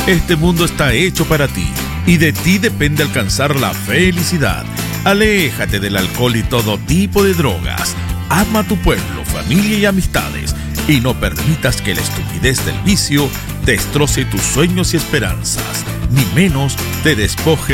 Este mundo está hecho para ti y de ti depende alcanzar la felicidad. Aléjate del alcohol y todo tipo de drogas. Ama a tu pueblo, familia y amistades y no permitas que la estupidez del vicio destroce tus sueños y esperanzas, ni menos te despoje